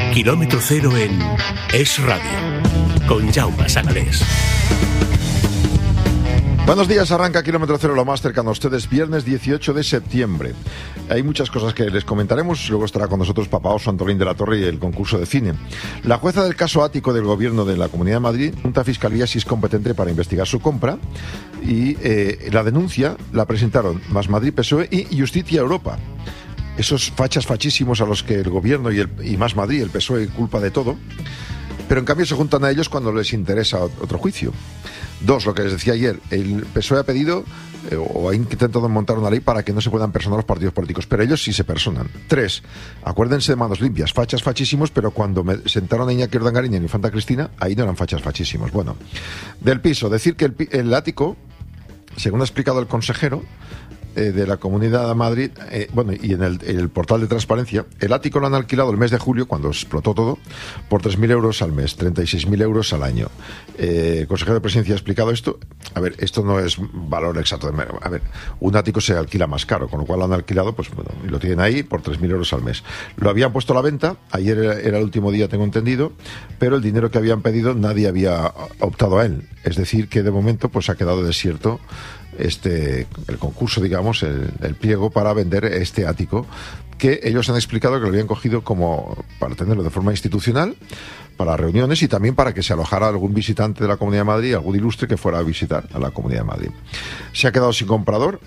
Kilómetro cero en Es Radio, con Jaume Sagalés. Buenos días, arranca Kilómetro Cero, lo más cercano a ustedes, viernes 18 de septiembre. Hay muchas cosas que les comentaremos, luego estará con nosotros Papá Oso Antolín de la Torre y el concurso de cine. La jueza del caso ático del gobierno de la Comunidad de Madrid pregunta a Fiscalía si es competente para investigar su compra y la denuncia la presentaron Más Madrid, PSOE y Justicia Europa. Esos fachas fachísimos a los que el gobierno y Más Madrid, el PSOE, culpa de todo, pero en cambio se juntan a ellos cuando les interesa otro juicio. Dos, lo que les decía ayer, el PSOE ha pedido o ha intentado montar una ley para que no se puedan personar los partidos políticos, pero ellos sí se personan. Tres, acuérdense de Manos Limpias, fachas fachísimos, pero cuando sentaron a Iñaki Urdangarín y a Infanta Cristina, ahí no eran fachas fachísimos. Bueno, del piso, decir que el ático, según ha explicado el consejero de la Comunidad de Madrid, y en el portal de transparencia, el ático lo han alquilado el mes de julio, cuando explotó todo, por 3.000 euros al mes, 36.000 euros al año. El consejero de Presidencia ha explicado esto. A ver, esto no es valor exacto. A ver, un ático se alquila más caro, con lo cual lo han alquilado, pues bueno, y lo tienen ahí por 3.000 euros al mes. Lo habían puesto a la venta, ayer era el último día, tengo entendido, pero el dinero que habían pedido nadie había optado a él. Es decir, que de momento pues ha quedado desierto el concurso, digamos, el pliego para vender este ático, que ellos han explicado que lo habían cogido como para tenerlo de forma institucional, para reuniones y también para que se alojara algún visitante de la Comunidad de Madrid, algún ilustre que fuera a visitar a la Comunidad de Madrid. Se ha quedado sin comprador,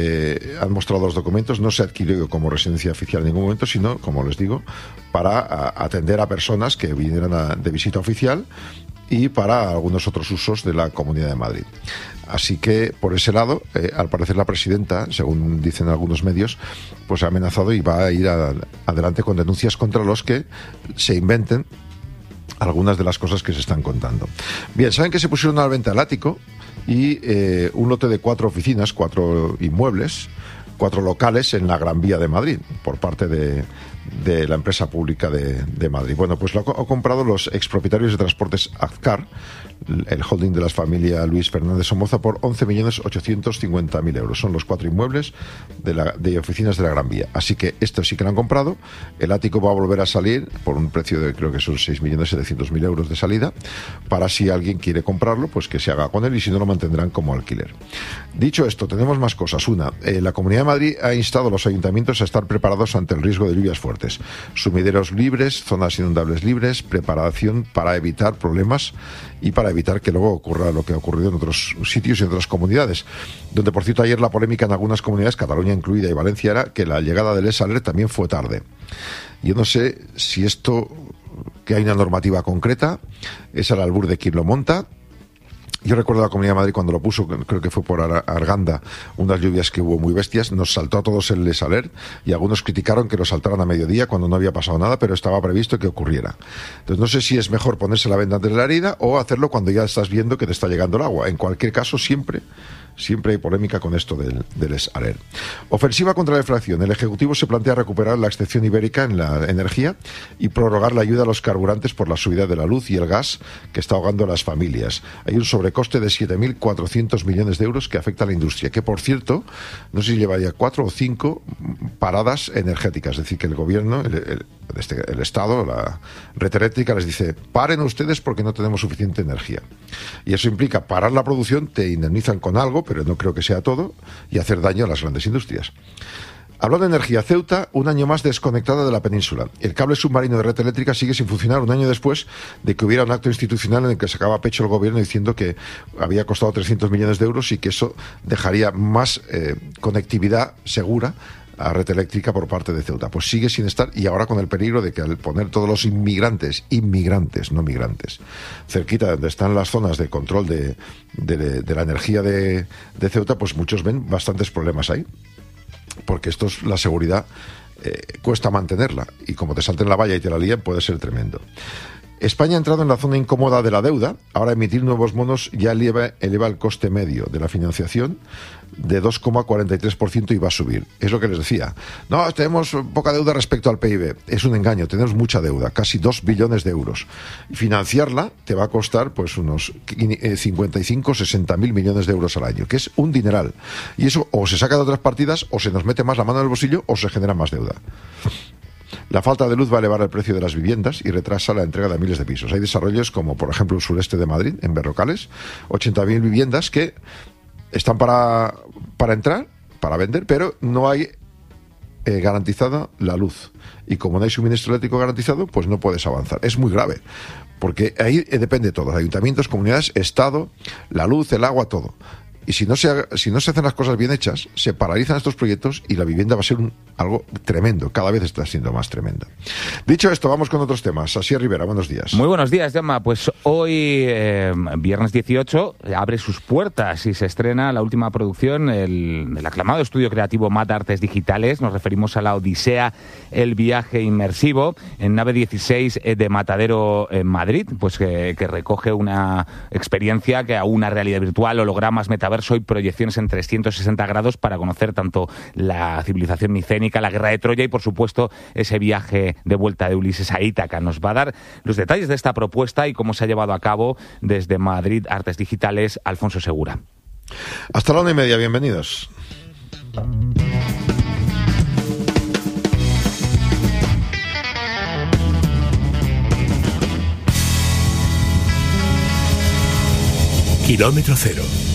han mostrado los documentos, no se adquirió como residencia oficial en ningún momento, sino, como les digo, para atender a personas que vinieran de visita oficial y para algunos otros usos de la Comunidad de Madrid. Así que, por ese lado, al parecer la presidenta, según dicen algunos medios, pues ha amenazado y va a ir adelante con denuncias contra los que se inventen algunas de las cosas que se están contando. Bien, saben que se pusieron a la venta el ático y un lote de 4 oficinas, 4 inmuebles, 4 locales en la Gran Vía de Madrid, por parte de la empresa pública de Madrid. Bueno, pues lo han comprado los expropietarios de Transportes Azcar, el holding de la familia Luis Fernández Somoza, por 11.850.000 euros. Son los 4 inmuebles de oficinas de la Gran Vía. Así que esto sí que lo han comprado. El ático va a volver a salir por un precio de, creo que son 6.700.000 euros de salida, para si alguien quiere comprarlo, pues que se haga con él, y si no, lo mantendrán como alquiler. Dicho esto, tenemos más cosas. Una, la Comunidad de Madrid ha instado a los ayuntamientos a estar preparados ante el riesgo de lluvias fuertes. Sumideros libres, zonas inundables libres, preparación para evitar problemas y para evitar que luego ocurra lo que ha ocurrido en otros sitios y en otras comunidades, donde, por cierto, ayer la polémica en algunas comunidades, Cataluña incluida y Valencia, era que la llegada del ES-Alert también fue tarde. Yo no sé si esto, que hay una normativa concreta, es al albur de quien lo monta. Yo recuerdo la Comunidad de Madrid cuando lo puso, creo que fue por Arganda, unas lluvias que hubo muy bestias, nos saltó a todos el Les Alert y algunos criticaron que lo saltaran a mediodía cuando no había pasado nada, pero estaba previsto que ocurriera. Entonces no sé si es mejor ponerse la venda antes de la herida o hacerlo cuando ya estás viendo que te está llegando el agua. En cualquier caso, siempre hay polémica con esto del Les Alert. Ofensiva contra la inflación. El Ejecutivo se plantea recuperar la excepción ibérica en la energía y prorrogar la ayuda a los carburantes por la subida de la luz y el gas que está ahogando a las familias. Hay un sobrecoste de 7.400 millones de euros que afecta a la industria, que, por cierto, no sé si llevaría 4 o 5 paradas energéticas. Es decir, que el gobierno, el Estado, la red eléctrica, les dice: paren ustedes porque no tenemos suficiente energía. Y eso implica parar la producción, te indemnizan con algo, pero no creo que sea todo, y hacer daño a las grandes industrias. Hablando de energía, Ceuta, un año más desconectada de la península. El cable submarino de red eléctrica sigue sin funcionar un año después de que hubiera un acto institucional en el que sacaba pecho el gobierno diciendo que había costado 300 millones de euros y que eso dejaría más conectividad segura a red eléctrica por parte de Ceuta. Pues sigue sin estar, y ahora con el peligro de que al poner todos los inmigrantes, no migrantes, cerquita de donde están las zonas de control de la energía de Ceuta, pues muchos ven bastantes problemas ahí, porque esto es la seguridad, cuesta mantenerla, y como te salten la valla y te la líen puede ser tremendo. España ha entrado en la zona incómoda de la deuda. Ahora emitir nuevos bonos ya eleva el coste medio de la financiación de 2,43% y va a subir. Es lo que les decía. No, tenemos poca deuda respecto al PIB. Es un engaño, tenemos mucha deuda, casi 2 billones de euros. Financiarla te va a costar pues unos 55 o 60 mil millones de euros al año, que es un dineral. Y eso o se saca de otras partidas, o se nos mete más la mano en el bolsillo, o se genera más deuda. La falta de luz va a elevar el precio de las viviendas y retrasa la entrega de miles de pisos. Hay desarrollos como, por ejemplo, el sureste de Madrid, en Berrocales, 80.000 viviendas que están para entrar, para vender, pero no hay garantizada la luz. Y como no hay suministro eléctrico garantizado, pues no puedes avanzar. Es muy grave, porque ahí depende todo. Ayuntamientos, comunidades, Estado, la luz, el agua, todo. Y si no se hacen las cosas bien hechas, se paralizan estos proyectos y la vivienda va a ser algo tremendo. Cada vez está siendo más tremenda. Dicho esto, vamos con otros temas. Asier Rivera, buenos días. Muy buenos días, Gemma. Pues hoy, viernes 18, abre sus puertas y se estrena la última producción, el aclamado estudio creativo MAD Artes Digitales. Nos referimos a la Odisea, el viaje inmersivo, en nave 16 de Matadero, en Madrid, pues que recoge una experiencia que aúna realidad virtual, hologramas, metaverso y proyecciones en 360 grados para conocer tanto la civilización micénica, la guerra de Troya y, por supuesto, ese viaje de vuelta de Ulises a Ítaca. Nos va a dar los detalles de esta propuesta y cómo se ha llevado a cabo desde Madrid Artes Digitales, Alfonso Segura. Hasta la 1:30, bienvenidos. Kilómetro Cero.